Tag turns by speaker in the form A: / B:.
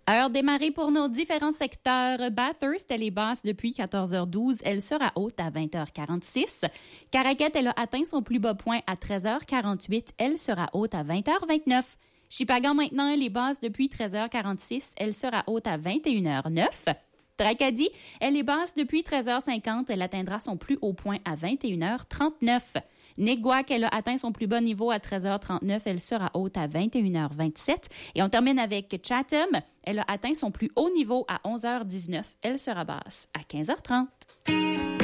A: Heure démarrée pour nos différents secteurs. Bathurst, elle est basse depuis 14h12. Elle sera haute à 20h46. Caraquette, elle a atteint son plus bas point à 13h48. Elle sera haute à 20h29. Shippagan, maintenant, elle est basse depuis 13h46. Elle sera haute à 21h09. Tracadie, elle est basse depuis 13h50. Elle atteindra son plus haut point à 21h39. Neguac, elle a atteint son plus bas niveau à 13h39. Elle sera haute à 21h27. Et on termine avec Chatham. Elle a atteint son plus haut niveau à 11h19. Elle sera basse à 15h30.